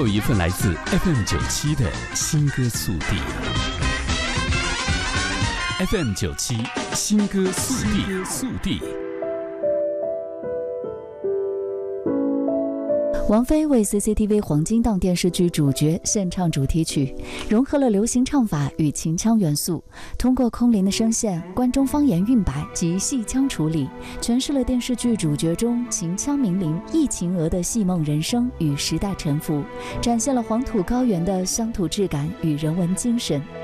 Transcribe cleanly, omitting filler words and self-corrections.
有一份来自 FM97 的新歌速递。FM97 新歌速递。 王菲为 CCTV 黄金档电视剧主角献唱主题曲，融合了流行唱法与秦腔元素，通过空灵的声线、关中方言韵白及戏腔处理，诠释了电视剧主角中秦腔名伶忆秦娥的戏梦人生与时代沉浮，展现了黄土高原的乡土质感与人文精神。